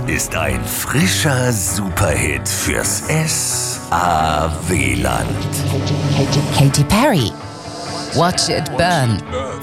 ist ein frischer Superhit fürs S.A.W.Land. Katy Perry. Watch it burn.